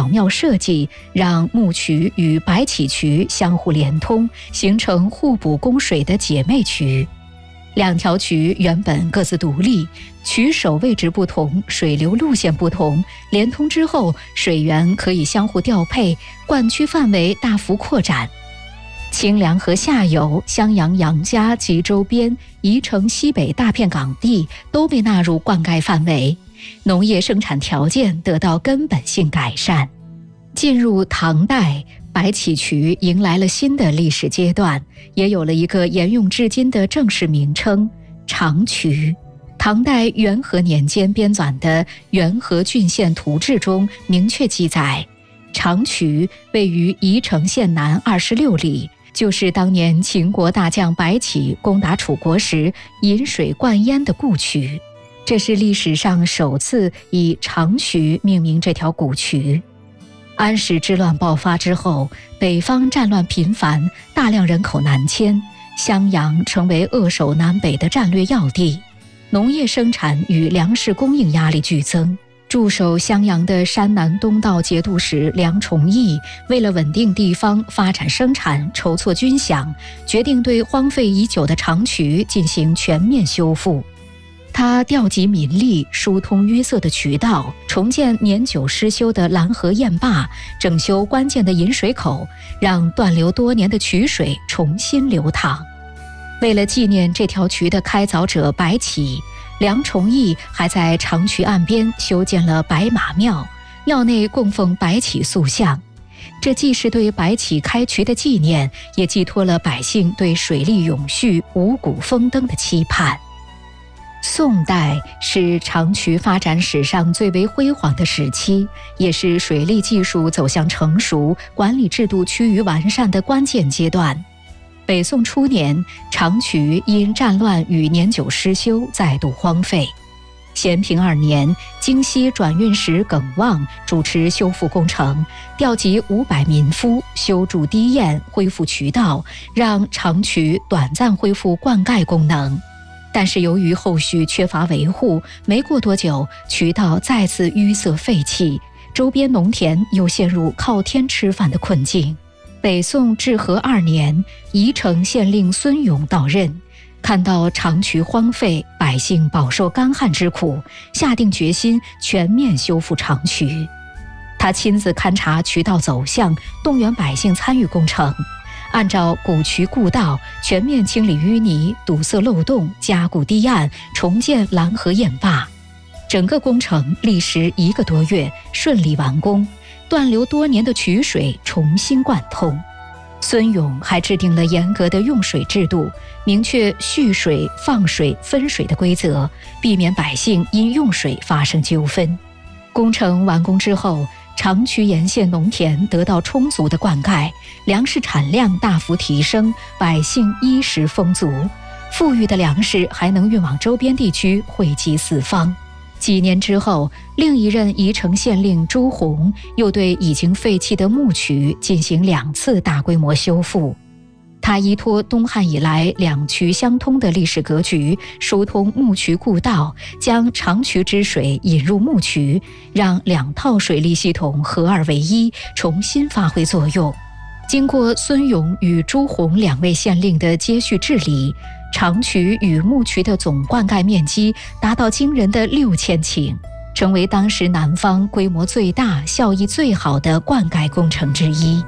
妙设计，让木渠与白起渠相互连通，形成互补供水的姐妹渠。两条渠原本各自独立，渠首位置不同，水流路线不同，连通之后，水源可以相互调配，灌区范围大幅扩展。清凉河下游、襄阳杨家及周边宜城西北大片港地都被纳入灌溉范围，农业生产条件得到根本性改善。进入唐代，白起渠迎来了新的历史阶段，也有了一个沿用至今的正式名称——长渠。唐代元和年间编纂的《元和郡县图志》中明确记载，长渠位于宜城县南26里，就是当年秦国大将白起攻打楚国时引水灌淹的故渠。这是历史上首次以长渠命名这条古渠。安史之乱爆发之后，北方战乱频繁，大量人口南迁，襄阳成为扼守南北的战略要地，农业生产与粮食供应压力剧增。驻守襄阳的山南东道节度使梁崇义为了稳定地方发展生产，筹措军饷，决定对荒废已久的长渠进行全面修复。他调集民力，疏通淤塞的渠道，重建年久失修的拦河堰坝，整修关键的引水口，让断流多年的渠水重新流淌。为了纪念这条渠的开凿者白起，梁崇义还在长渠岸边修建了白马庙，庙内供奉白起塑像。这既是对白起开渠的纪念，也寄托了百姓对水利永续、五谷丰登的期盼。宋代是长渠发展史上最为辉煌的时期，也是水利技术走向成熟、管理制度趋于完善的关键阶段。北宋初年，长渠因战乱与年久失修，再度荒废。咸平2年，京西转运使耿旺主持修复工程，调集500民夫修筑堤堰，恢复渠道，让长渠短暂恢复灌溉功能。但是由于后续缺乏维护，没过多久，渠道再次淤塞废弃，周边农田又陷入靠天吃饭的困境。北宋至和2年，宜城县令孙勇到任，看到长渠荒废，百姓饱受干旱之苦，下定决心全面修复长渠。他亲自勘察渠道走向，动员百姓参与工程，按照古渠故道，全面清理淤泥，堵塞漏洞，加固堤岸，重建拦河堰坝。整个工程历时1个多月，顺利完工，断流多年的渠水重新贯通。孙勇还制定了严格的用水制度，明确蓄水、放水、分水的规则，避免百姓因用水发生纠纷。工程完工之后，长渠沿线农田得到充足的灌溉，粮食产量大幅提升，百姓衣食丰足，富裕的粮食还能运往周边地区，惠及四方。几年之后，另一任宜城县令朱洪又对已经废弃的木渠进行2次大规模修复。他依托东汉以来两渠相通的历史格局，疏通木渠故道，将长渠之水引入木渠，让2套水利系统合二为一，重新发挥作用。经过孙勇与朱洪2位县令的接续治理，长渠与木渠的总灌溉面积达到惊人的6000顷，成为当时南方规模最大、效益最好的灌溉工程之一。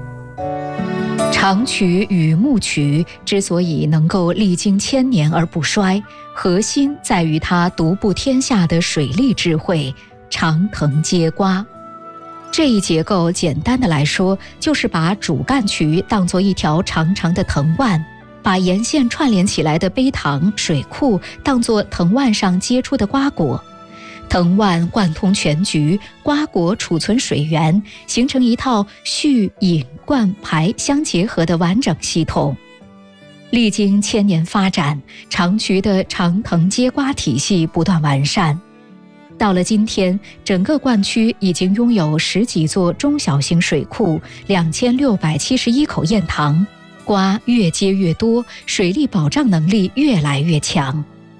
长渠与木渠之所以能够历经1000年而不衰，核心在于它独步天下的水利智慧——长藤接瓜。这一结构简单的来说，就是把主干渠当作一条长长的藤蔓，把沿线串联起来的陂塘、水库当作藤蔓上结出的瓜果。藤蔓贯通全局，瓜果储存水源，形成一套蓄、引、灌、排相结合的完整系统。历经1000年发展，长渠的长藤接瓜体系不断完善。到了今天，整个灌区已经拥有10几座中小型水库，2671口堰塘，瓜越接越多，水利保障能力越来越强。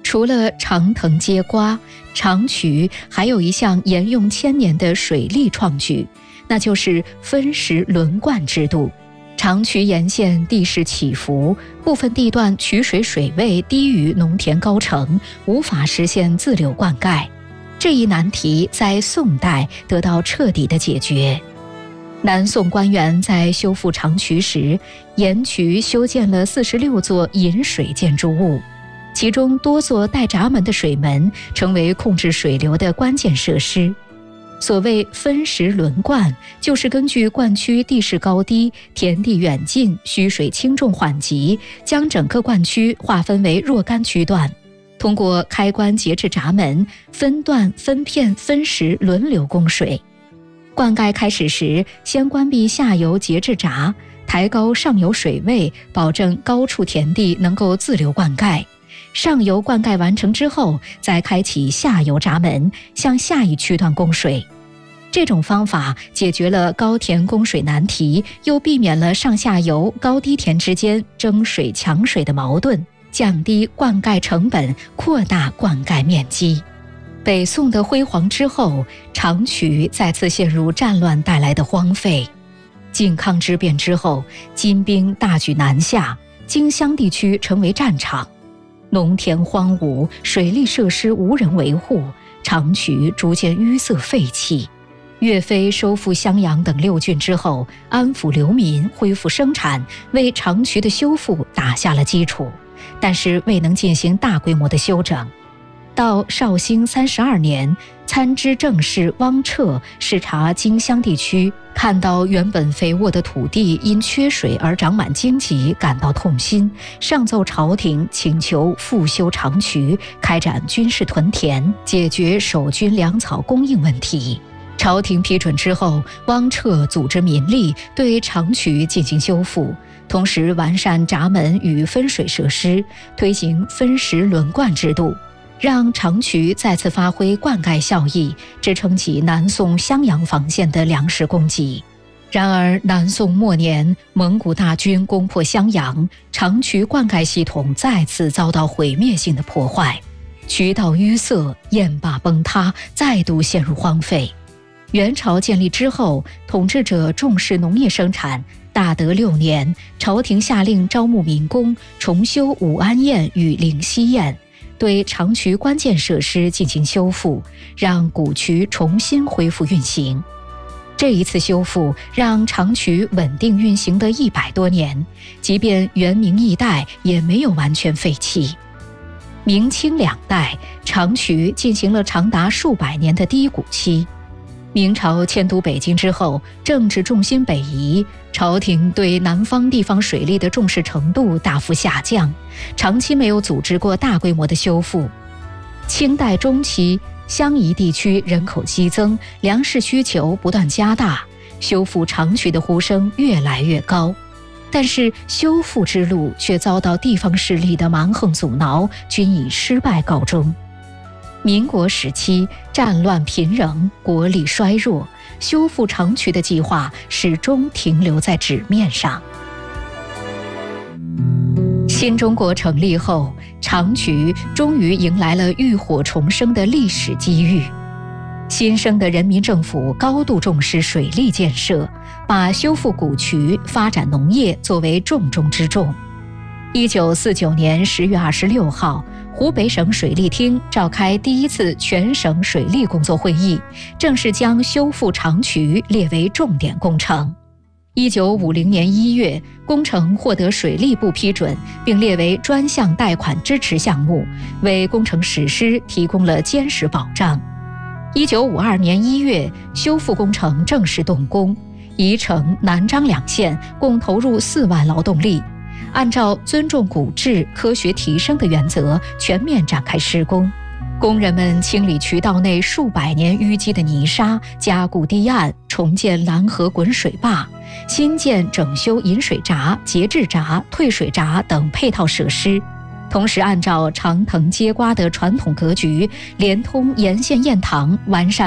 除了长藤接瓜，长渠还有一项沿用千年的水利创举，那就是分时轮灌制度。长渠沿线地势起伏，部分地段取水水位低于农田高程，无法实现自流灌溉。这一难题在宋代得到彻底的解决。南宋官员在修复长渠时，沿渠修建了46座引水建筑物，其中多座带闸门的水门成为控制水流的关键设施。所谓分时轮灌，就是根据灌区地势高低、田地远近、需水轻重缓急，将整个灌区划分为若干区段，通过开关节制闸门，分段分片分时轮流供水。灌溉开始时，先关闭下游节制闸，抬高上游水位，保证高处田地能够自流灌溉。上游灌溉完成之后，再开启下游闸门，向下一区段供水。这种方法解决了高田供水难题，又避免了上下游高低田之间争水抢水的矛盾，降低灌溉成本，扩大灌溉面积。北宋的辉煌之后，长渠再次陷入战乱带来的荒废。靖康之变之后，金兵大举南下，荆襄地区成为战场，农田荒芜，水利设施无人维护，长渠逐渐淤塞废弃。岳飞收复襄阳等6郡之后，安抚流民，恢复生产，为长渠的修复打下了基础，但是未能进行大规模的修整。到绍兴32年，参知政事汪彻视察荆襄地区，看到原本肥沃的土地因缺水而长满荆棘，感到痛心，上奏朝廷请求复修长渠，开展军事屯田，解决守军粮草供应问题。朝廷批准之后，汪彻组织民力对长渠进行修复，同时完善闸门与分水设施，推行分时轮灌制度，让长渠再次发挥灌溉效益，支撑起南宋襄阳防线的粮食供给。然而南宋末年，蒙古大军攻破襄阳，长渠灌溉系统再次遭到毁灭性的破坏，渠道淤塞，堰坝崩塌，再度陷入荒废。元朝建立之后，统治者重视农业生产，大德6年，朝廷下令招募民工，重修武安堰与灵溪堰，对长渠关键设施进行修复，让古渠重新恢复运行。这一次修复让长渠稳定运行的100多年，即便元明易代也没有完全废弃。明清2代，长渠进行了长达数百年的低谷期。明朝迁都北京之后，政治重心北移，朝廷对南方地方水利的重视程度大幅下降，长期没有组织过大规模的修复。清代中期，襄夷地区人口激增，粮食需求不断加大，修复长渠的呼声越来越高。但是修复之路却遭到地方势力的蛮横阻挠，均以失败告终。民国时期，战乱频仍，国力衰弱，修复长渠的计划始终停留在纸面上。新中国成立后，长渠终于迎来了浴火重生的历史机遇。新生的人民政府高度重视水利建设，把修复古渠、发展农业作为重中之重。1949年10月26号，湖北省水利厅召开第1次全省水利工作会议，正式将修复长渠列为重点工程。1950年1月，工程获得水利部批准，并列为专项贷款支持项目，为工程实施提供了坚实保障。1952年1月，修复工程正式动工，宜城、南漳2县共投入4万劳动力。按照尊重古质、科学提升的原则，全面展开施工。工人们清理渠道内数百年淤积的泥沙，加固堤岸，重建拦河滚水坝，新建整修引水闸、节制闸、退水闸等配套设施。同时按照长藤接瓜的传统格局，连通沿线堰塘，完善